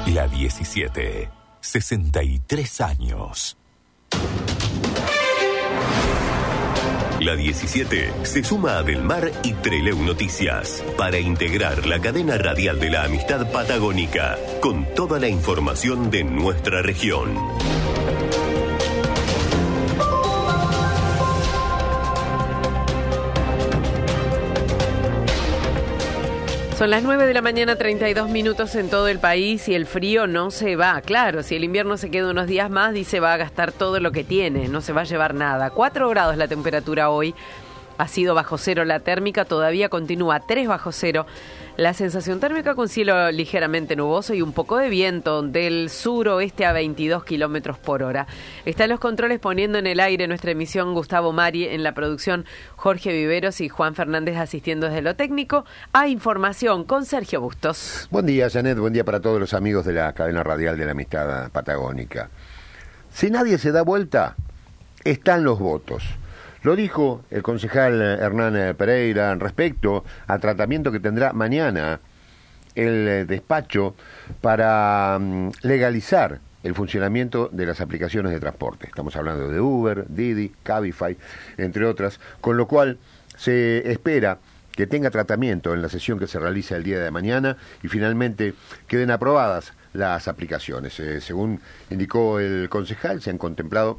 La 17. 63 años. La 17 se suma a Del Mar y Trelew Noticias para integrar la cadena radial de la amistad patagónica con toda la información de nuestra región. Son las 9 de la mañana, 32 minutos en todo el país y el frío no se va. Claro, si el invierno se queda unos días más, dice va a gastar todo lo que tiene, no se va a llevar nada. 4 grados la temperatura hoy, ha sido bajo cero la térmica, todavía continúa 3 bajo cero. La sensación térmica con cielo ligeramente nuboso y un poco de viento del suroeste a 22 kilómetros por hora. Está en los controles poniendo en el aire nuestra emisión Gustavo Mari, en la producción Jorge Viveros y Juan Fernández asistiendo desde lo técnico. A información con Sergio Bustos. Buen día, Janet, buen día para todos los amigos de la cadena radial de la amistad patagónica. Si nadie se da vuelta, están los votos. Lo dijo el concejal Hernán Pereira respecto al tratamiento que tendrá mañana el despacho para legalizar el funcionamiento de las aplicaciones de transporte. Estamos hablando de Uber, Didi, Cabify, entre otras, con lo cual se espera que tenga tratamiento en la sesión que se realiza el día de mañana y finalmente queden aprobadas las aplicaciones. Según indicó el concejal, se han contemplado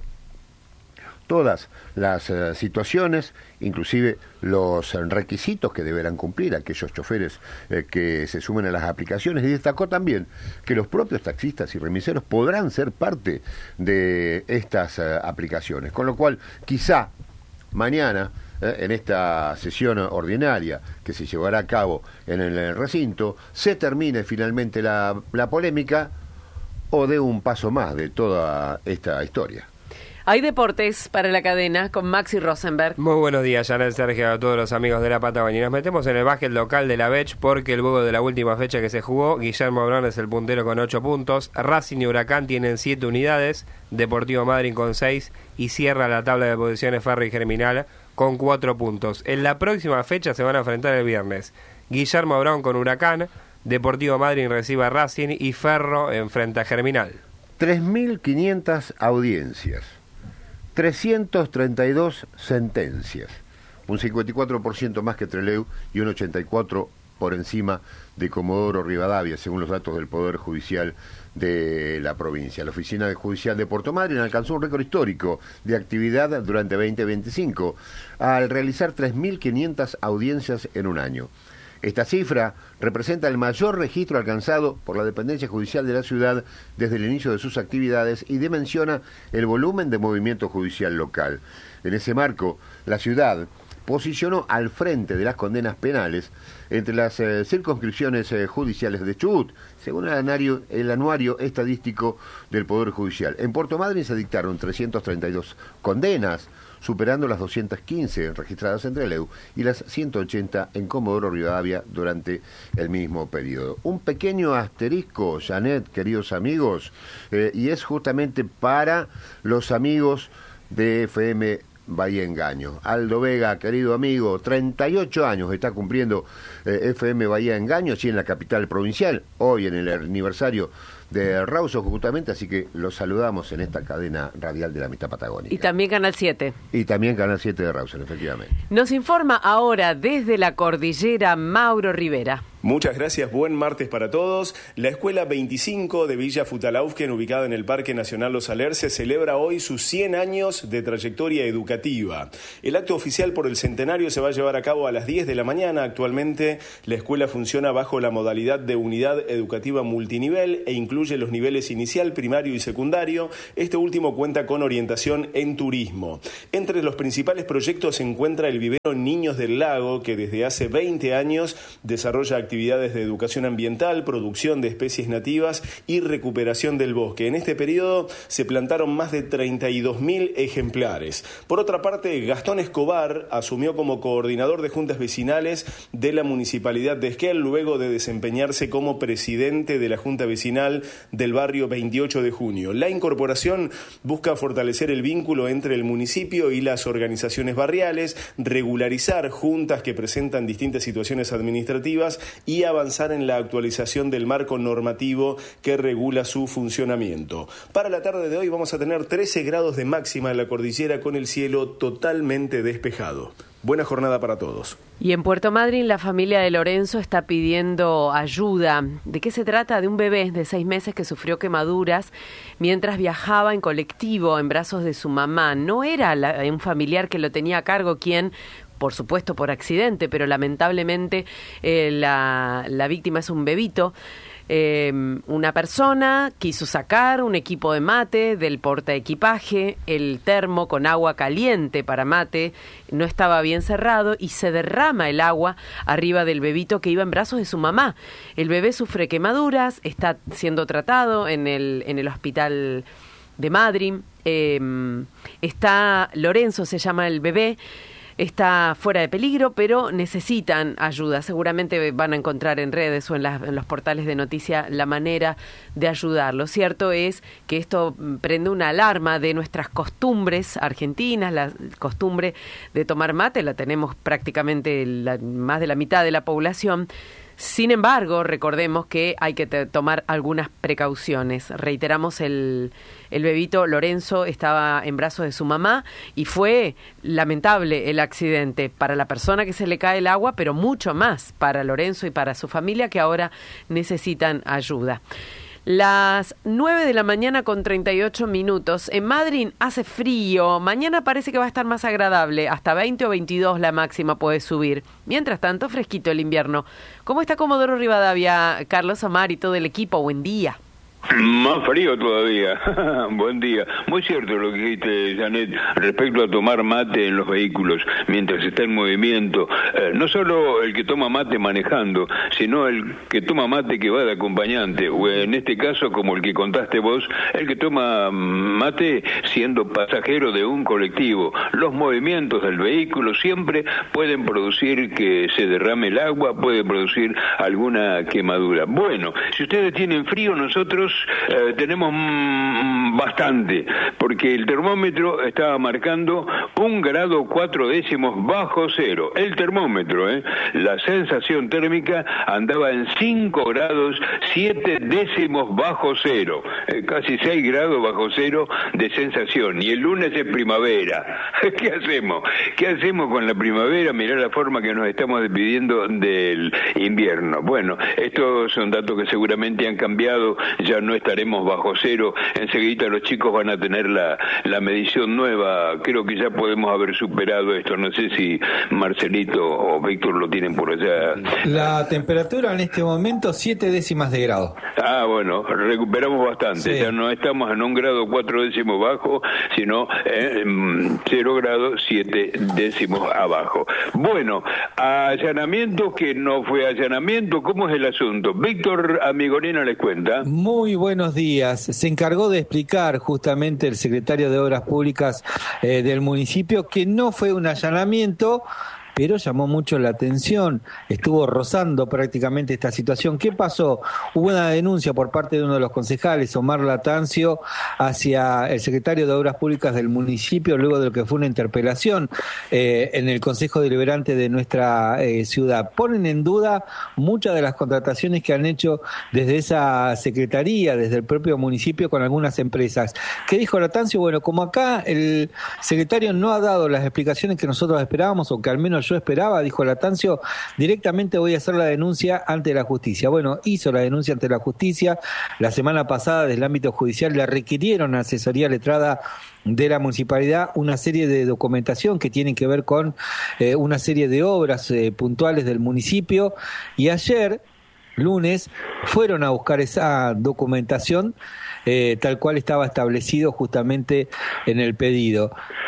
todas las situaciones, inclusive los requisitos que deberán cumplir aquellos choferes que se sumen a las aplicaciones, y destacó también que los propios taxistas y remiseros podrán ser parte de estas aplicaciones, con lo cual quizá mañana en esta sesión ordinaria que se llevará a cabo en el recinto se termine finalmente la polémica o dé un paso más de toda esta historia. Hay deportes para la cadena con Maxi Rosenberg. Muy buenos días, Janet, Sergio, a todos los amigos de la Patagonia. Nos metemos en el básquet local de la Bech porque luego de la última fecha que se jugó, Guillermo Brown es el puntero con 8 puntos, Racing y Huracán tienen 7 unidades, Deportivo Madryn con 6 y cierra la tabla de posiciones Ferro y Germinal con 4 puntos. En la próxima fecha se van a enfrentar el viernes. Guillermo Brown con Huracán, Deportivo Madryn recibe a Racing y Ferro enfrenta a Germinal. 3.500 audiencias. 332 sentencias, un 54% más que Trelew y un 84% por encima de Comodoro Rivadavia, según los datos del Poder Judicial de la provincia. La Oficina Judicial de Puerto Madryn alcanzó un récord histórico de actividad durante 2025, al realizar 3.500 audiencias en un año. Esta cifra representa el mayor registro alcanzado por la dependencia judicial de la ciudad desde el inicio de sus actividades y dimensiona el volumen de movimiento judicial local. En ese marco, la ciudad posicionó al frente de las condenas penales entre las circunscripciones judiciales de Chubut, según el anuario estadístico del Poder Judicial. En Puerto Madryn se dictaron 332 condenas, superando las 215 registradas en Trelew y las 180 en Comodoro Rivadavia durante el mismo periodo. Un pequeño asterisco, Janet, queridos amigos, y es justamente para los amigos de FM Bahía Engaño. Aldo Vega, querido amigo, 38 años está cumpliendo FM Bahía Engaño, sí, en la capital provincial, hoy en el aniversario de Rawson justamente, así que los saludamos en esta cadena radial de la amistad patagónica. Y también Canal 7. Y también Canal 7 de Rawson, efectivamente. Nos informa ahora desde la cordillera Mauro Rivera. Muchas gracias, buen martes para todos. La Escuela 25 de Villa Futalaufken, ubicada en el Parque Nacional Los Alerces, celebra hoy sus 100 años de trayectoria educativa. El acto oficial por el centenario se va a llevar a cabo a las 10 de la mañana. Actualmente la escuela funciona bajo la modalidad de unidad educativa multinivel e incluye los niveles inicial, primario y secundario. Este último cuenta con orientación en turismo. Entre los principales proyectos se encuentra el vivero Niños del Lago, que desde hace 20 años desarrolla actividades de educación ambiental, producción de especies nativas y recuperación del bosque. En este periodo se plantaron más de 32.000 ejemplares. Por otra parte, Gastón Escobar asumió como coordinador de juntas vecinales de la Municipalidad de Esquel, luego de desempeñarse como presidente de la Junta Vecinal del barrio 28 de junio. La incorporación busca fortalecer el vínculo entre el municipio y las organizaciones barriales, regularizar juntas que presentan distintas situaciones administrativas y avanzar en la actualización del marco normativo que regula su funcionamiento. Para la tarde de hoy vamos a tener 13 grados de máxima en la cordillera con el cielo totalmente despejado. Buena jornada para todos. Y en Puerto Madryn la familia de Lorenzo está pidiendo ayuda. ¿De qué se trata? De un bebé de 6 meses que sufrió quemaduras mientras viajaba en colectivo en brazos de su mamá. No era un familiar que lo tenía a cargo quien, por supuesto por accidente, pero lamentablemente la víctima es un bebito. Una persona quiso sacar un equipo de mate del portaequipaje, el termo con agua caliente para mate no estaba bien cerrado y se derrama el agua arriba del bebito que iba en brazos de su mamá. El bebé sufre quemaduras, está siendo tratado en el hospital de Madryn. Está Lorenzo, se llama el bebé. Está fuera de peligro, pero necesitan ayuda. Seguramente van a encontrar en redes o en los portales de noticia la manera de ayudar. Lo cierto es que esto prende una alarma de nuestras costumbres argentinas. La costumbre de tomar mate la tenemos prácticamente más de la mitad de la población. Sin embargo, recordemos que hay que tomar algunas precauciones. Reiteramos, el bebito Lorenzo estaba en brazos de su mamá y fue lamentable el accidente para la persona que se le cae el agua, pero mucho más para Lorenzo y para su familia que ahora necesitan ayuda. Las 9 de la mañana con 38 minutos. En Madryn hace frío. Mañana parece que va a estar más agradable. Hasta 20 o 22 la máxima puede subir. Mientras tanto, fresquito el invierno. ¿Cómo está Comodoro Rivadavia, Carlos Omar y todo el equipo? Buen día. Más frío todavía. Buen día. Muy cierto lo que dijiste, Janet, respecto a tomar mate en los vehículos mientras está en movimiento. No solo el que toma mate manejando, sino el que toma mate que va de acompañante, o en este caso, como el que contaste vos, el que toma mate siendo pasajero de un colectivo. Los movimientos del vehículo siempre pueden producir que se derrame el agua, puede producir alguna quemadura. Bueno, si ustedes tienen frío, nosotros tenemos bastante, porque el termómetro estaba marcando 1 grado 4 décimos bajo cero. El termómetro, la sensación térmica andaba en 5 grados 7 décimos bajo cero, casi 6 grados bajo cero de sensación. Y el lunes es primavera. ¿Qué hacemos? ¿Qué hacemos con la primavera? Mirá la forma que nos estamos despidiendo del invierno. Bueno, estos son datos que seguramente han cambiado. Ya no estaremos bajo cero. Enseguida los chicos van a tener la medición nueva. Creo que ya podemos haber superado esto. No sé si Marcelito o Víctor lo tienen por allá. La temperatura en este momento 7 décimas de grado. Ah, bueno, recuperamos bastante. Sí. Ya no estamos en 1 grado 4 décimos bajo, sino en 0 grado 7 décimos abajo. Bueno, allanamiento que no fue allanamiento. ¿Cómo es el asunto? Víctor Amigorino les cuenta. Muy buenos días. Se encargó de explicar justamente el secretario de Obras Públicas del municipio que no fue un allanamiento, pero llamó mucho la atención, estuvo rozando prácticamente esta situación. ¿Qué pasó? Hubo una denuncia por parte de uno de los concejales, Omar Latancio, hacia el secretario de Obras Públicas del municipio, luego de lo que fue una interpelación en el Consejo Deliberante de nuestra ciudad. Ponen en duda muchas de las contrataciones que han hecho desde esa secretaría, desde el propio municipio, con algunas empresas. ¿Qué dijo Latancio? Bueno, como acá el secretario no ha dado las explicaciones que nosotros esperábamos, o que al menos yo esperaba, dijo Latancio, directamente voy a hacer la denuncia ante la justicia. Bueno, hizo la denuncia ante la justicia. La semana pasada, desde el ámbito judicial, le requirieron a asesoría letrada de la municipalidad una serie de documentación que tienen que ver con una serie de obras puntuales del municipio, y ayer, lunes, fueron a buscar esa documentación tal cual estaba establecido justamente en el pedido.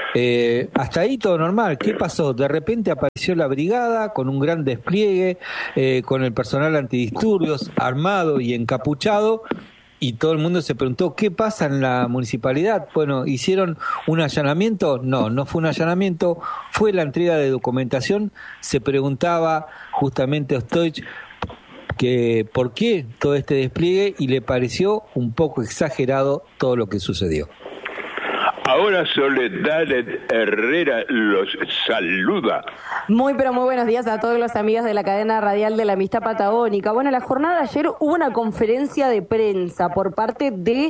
Hasta ahí todo normal. ¿Qué pasó? De repente apareció la brigada con un gran despliegue, con el personal antidisturbios armado y encapuchado, y todo el mundo se preguntó ¿qué pasa en la municipalidad? Bueno, ¿hicieron un allanamiento? No, no fue un allanamiento, fue la entrega de documentación. Se preguntaba justamente Ostoich que por qué todo este despliegue y le pareció un poco exagerado todo lo que sucedió. Ahora Soledad Herrera los saluda. Muy pero muy buenos días a todos los amigos de la cadena radial de la Amistad Patagónica. Bueno, la jornada de ayer hubo una conferencia de prensa por parte de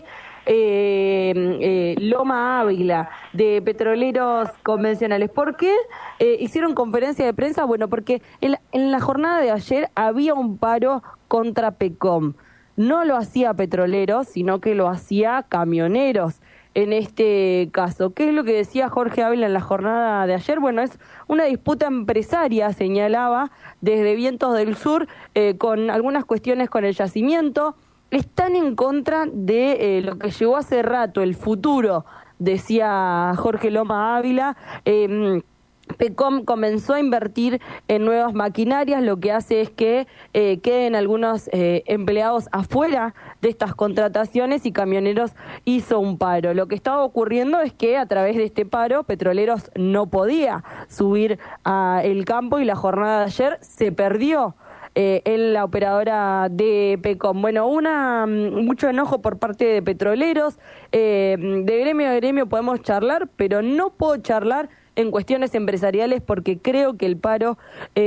Loma Ávila, de Petroleros Convencionales. ¿Por qué hicieron conferencia de prensa? Bueno, porque en la jornada de ayer había un paro contra PECOM. No lo hacía Petroleros, sino que lo hacía Camioneros. En este caso, ¿qué es lo que decía Jorge Ávila en la jornada de ayer? Bueno, es una disputa empresaria, señalaba, desde Vientos del Sur, con algunas cuestiones con el yacimiento. Están en contra de lo que llegó hace rato, el futuro, decía Jorge Loma Ávila. PECOM comenzó a invertir en nuevas maquinarias, lo que hace es que queden algunos empleados afuera de estas contrataciones y Camioneros hizo un paro. Lo que estaba ocurriendo es que a través de este paro Petroleros no podía subir al campo y la jornada de ayer se perdió en la operadora de PECOM. Bueno, mucho enojo por parte de Petroleros, de gremio a gremio podemos charlar, pero no puedo charlar en cuestiones empresariales porque creo que el paro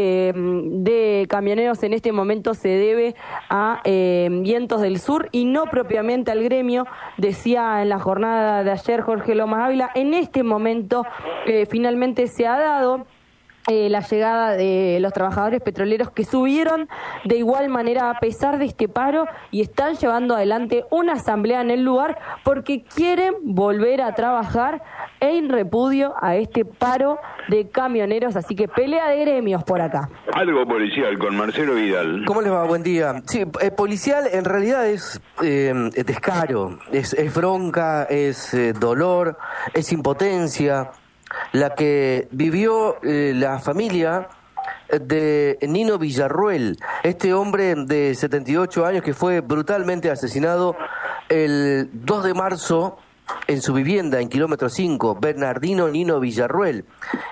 de camioneros en este momento se debe a Vientos del Sur y no propiamente al gremio, decía en la jornada de ayer Jorge Lomas Ávila. En este momento finalmente se ha dado la llegada de los trabajadores petroleros que subieron de igual manera a pesar de este paro y están llevando adelante una asamblea en el lugar porque quieren volver a trabajar en repudio a este paro de camioneros, así que pelea de gremios por acá. Algo policial con Marcelo Vidal. ¿Cómo les va? Buen día. Sí, policial en realidad es descaro, es bronca, es dolor, es impotencia. La que vivió la familia de Nino Villarruel, este hombre de 78 años que fue brutalmente asesinado el 2 de marzo en su vivienda en kilómetro 5, Bernardino Nino Villarruel.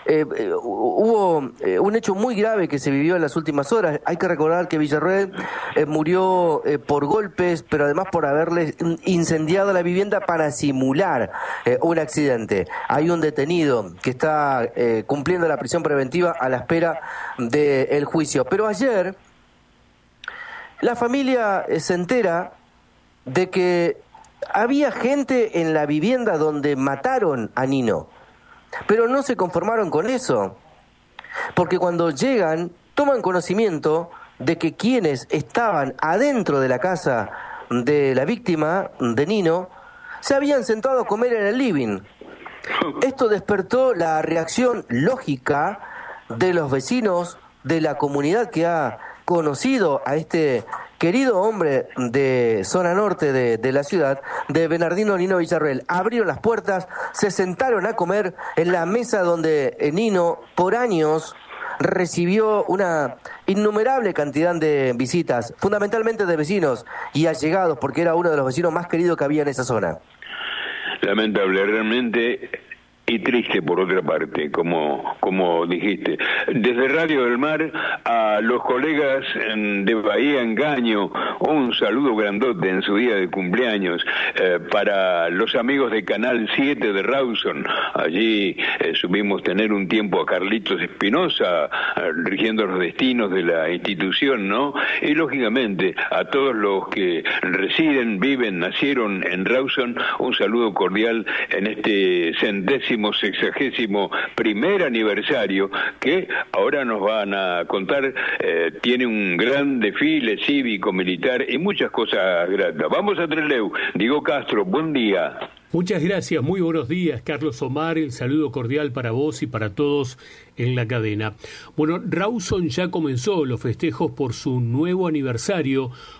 Hubo un hecho muy grave que se vivió en las últimas horas. Hay que recordar que Villarruel murió por golpes, pero además por haberle incendiado la vivienda para simular un accidente. Hay un detenido que está cumpliendo la prisión preventiva a la espera del juicio. Pero ayer la familia se entera de que había gente en la vivienda donde mataron a Nino, pero no se conformaron con eso, porque cuando llegan toman conocimiento de que quienes estaban adentro de la casa de la víctima de Nino se habían sentado a comer en el living. Esto despertó la reacción lógica de los vecinos de la comunidad que ha conocido a este querido hombre de zona norte de la ciudad, de Bernardino Nino Villarruel. Abrieron las puertas, se sentaron a comer en la mesa donde Nino por años recibió una innumerable cantidad de visitas, fundamentalmente de vecinos y allegados, porque era uno de los vecinos más queridos que había en esa zona. Lamentable, realmente. Y triste por otra parte, como dijiste. Desde Radio del Mar a los colegas de Bahía Engaño, un saludo grandote en su día de cumpleaños. Para los amigos de Canal 7 de Rawson, allí supimos tener un tiempo a Carlitos Espinosa rigiendo los destinos de la institución, ¿no? Y lógicamente a todos los que residen, viven, nacieron en Rawson, un saludo cordial en este 61º aniversario que ahora nos van a contar. Tiene un gran desfile cívico-militar y muchas cosas gratas. Vamos a Trelew. Diego Castro, buen día. Muchas gracias, muy buenos días, Carlos Omar, el saludo cordial para vos y para todos en la cadena. Bueno, Rawson ya comenzó los festejos por su nuevo aniversario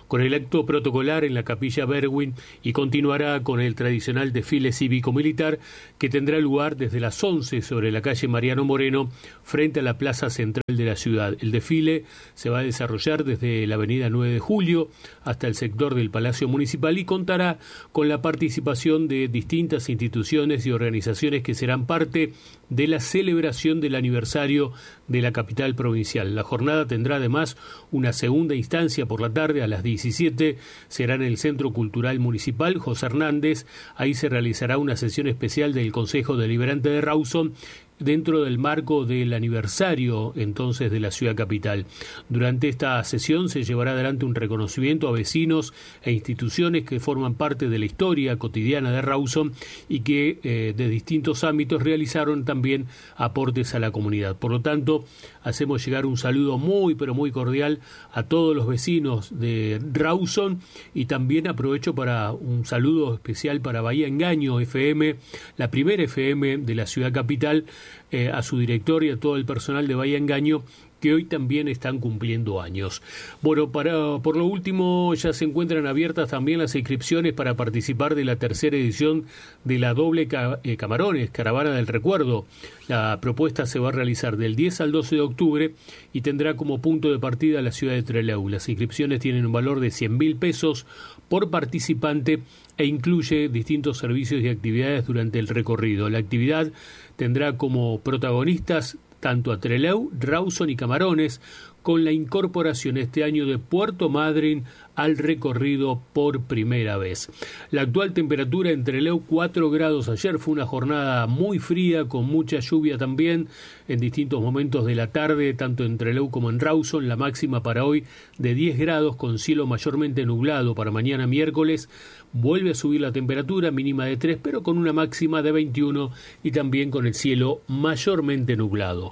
con el acto protocolar en la Capilla Berwin y continuará con el tradicional desfile cívico-militar que tendrá lugar desde las 11 sobre la calle Mariano Moreno frente a la plaza central de la ciudad. El desfile se va a desarrollar desde la avenida 9 de Julio hasta el sector del Palacio Municipal y contará con la participación de distintas instituciones y organizaciones que serán parte de la celebración del aniversario de la capital provincial. La jornada tendrá además una segunda instancia por la tarde a las 17, será en el Centro Cultural Municipal José Hernández. Ahí se realizará una sesión especial del Consejo Deliberante de Rawson dentro del marco del aniversario entonces de la ciudad capital. Durante esta sesión se llevará adelante un reconocimiento a vecinos e instituciones que forman parte de la historia cotidiana de Rawson y que de distintos ámbitos realizaron también aportes a la comunidad. Por lo tanto, hacemos llegar un saludo muy pero muy cordial a todos los vecinos de Rawson y también aprovecho para un saludo especial para Bahía Engaño FM, la primera FM de la ciudad capital, a su director y a todo el personal de Bahía Engaño, que hoy también están cumpliendo años. Bueno, por lo último, ya se encuentran abiertas también las inscripciones para participar de la tercera edición de la Doble Camarones, Caravana del Recuerdo. La propuesta se va a realizar del 10 al 12 de octubre y tendrá como punto de partida la ciudad de Trelew. Las inscripciones tienen un valor de 100.000 pesos por participante e incluye distintos servicios y actividades durante el recorrido. La actividad tendrá como protagonistas tanto a Trelew, Rawson y Camarones, con la incorporación este año de Puerto Madryn al recorrido por primera vez. La actual temperatura en Trelew 4 grados. Ayer fue una jornada muy fría, con mucha lluvia también en distintos momentos de la tarde, tanto en Trelew como en Rawson. La máxima para hoy de 10 grados con cielo mayormente nublado. Para mañana miércoles vuelve a subir la temperatura, mínima de 3, pero con una máxima de 21 y también con el cielo mayormente nublado.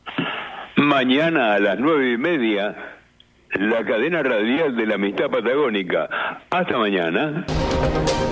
Mañana a las 9:30, la cadena radial de la Amistad Patagónica. Hasta mañana.